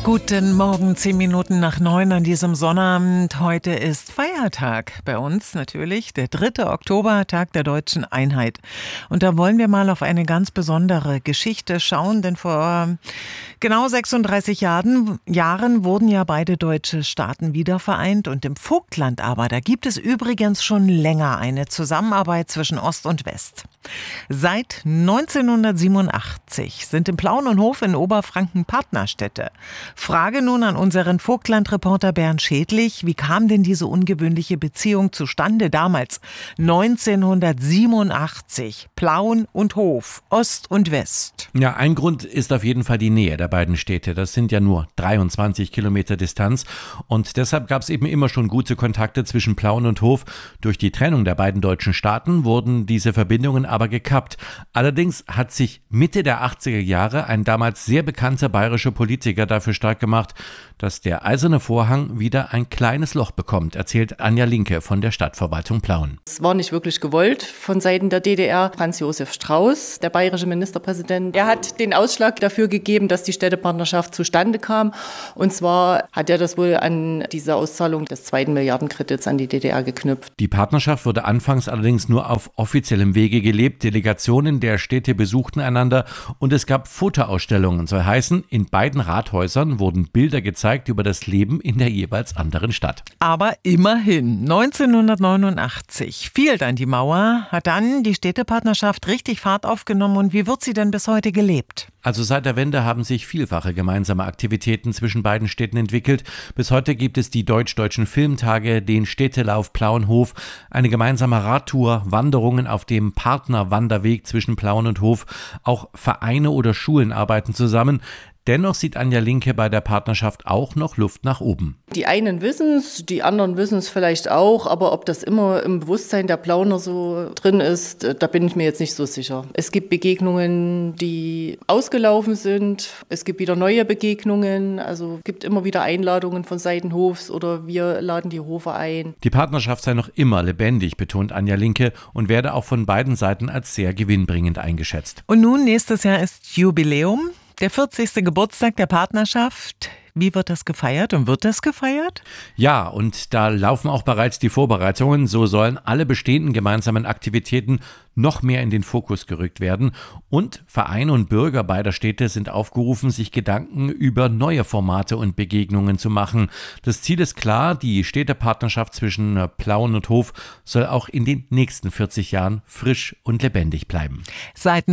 Guten Morgen, 10 Minuten nach 9 an diesem Sonnabend. Heute ist Feiertag bei uns natürlich, der 3. Oktober, Tag der Deutschen Einheit. Und da wollen wir mal auf eine ganz besondere Geschichte schauen, denn vor genau 36 Jahren wurden ja beide deutsche Staaten wiedervereint. Und im Vogtland aber, da gibt es übrigens schon länger eine Zusammenarbeit zwischen Ost und West. Seit 1987 sind im Plauen und Hof in Oberfranken Partnerstädte. Frage nun an unseren Vogtland-Reporter Bernd Schädlich. Wie kam denn diese ungewöhnliche Beziehung zustande damals, 1987? Plauen und Hof, Ost und West. Ja, ein Grund ist auf jeden Fall die Nähe der beiden Städte. Das sind ja nur 23 Kilometer Distanz. Und deshalb gab es eben immer schon gute Kontakte zwischen Plauen und Hof. Durch die Trennung der beiden deutschen Staaten wurden diese Verbindungen aber gekappt. Allerdings hat sich Mitte der 80er Jahre ein damals sehr bekannter bayerischer Politiker dafür stark gemacht, dass der Eiserne Vorhang wieder ein kleines Loch bekommt, erzählt Anja Linke von der Stadtverwaltung Plauen. Es war nicht wirklich gewollt von Seiten der DDR. Franz Josef Strauß, der bayerische Ministerpräsident, er hat den Ausschlag dafür gegeben, dass die Städtepartnerschaft zustande kam. Und zwar hat er das wohl an diese Auszahlung des 2. Milliardenkredits an die DDR geknüpft. Die Partnerschaft wurde anfangs allerdings nur auf offiziellem Wege gelebt. Delegationen der Städte besuchten einander und es gab Fotoausstellungen. Soll heißen, in beiden Rathäusern wurden Bilder gezeigt über das Leben in der jeweils anderen Stadt. Aber immerhin, 1989 fiel dann die Mauer, hat dann die Städtepartnerschaft richtig Fahrt aufgenommen. Und wie wird sie denn bis heute gelebt? Also seit der Wende haben sich vielfache gemeinsame Aktivitäten zwischen beiden Städten entwickelt. Bis heute gibt es die Deutsch-Deutschen Filmtage, den Städtelauf Plauen-Hof, eine gemeinsame Radtour, Wanderungen auf dem Partnerwanderweg zwischen Plauen und Hof. Auch Vereine oder Schulen arbeiten zusammen. Dennoch sieht Anja Linke bei der Partnerschaft auch noch Luft nach oben. Die einen wissen es, die anderen wissen es vielleicht auch, aber ob das immer im Bewusstsein der Plauner so drin ist, da bin ich mir jetzt nicht so sicher. Es gibt Begegnungen, die ausgelaufen sind, es gibt wieder neue Begegnungen, also es gibt immer wieder Einladungen von Seiten Hofs oder wir laden die Hofe ein. Die Partnerschaft sei noch immer lebendig, betont Anja Linke, und werde auch von beiden Seiten als sehr gewinnbringend eingeschätzt. Und nun, nächstes Jahr ist Jubiläum. Der 40. Geburtstag der Partnerschaft. Wie wird das gefeiert und wird das gefeiert? Ja, und da laufen auch bereits die Vorbereitungen. So sollen alle bestehenden gemeinsamen Aktivitäten noch mehr in den Fokus gerückt werden. Und Vereine und Bürger beider Städte sind aufgerufen, sich Gedanken über neue Formate und Begegnungen zu machen. Das Ziel ist klar, die Städtepartnerschaft zwischen Plauen und Hof soll auch in den nächsten 40 Jahren frisch und lebendig bleiben. Seit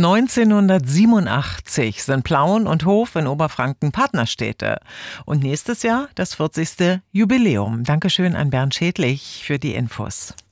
1987 sind Plauen und Hof in Oberfranken Partnerstädte. Und nächstes Jahr das 40. Jubiläum. Dankeschön an Bernd Schädlich für die Infos.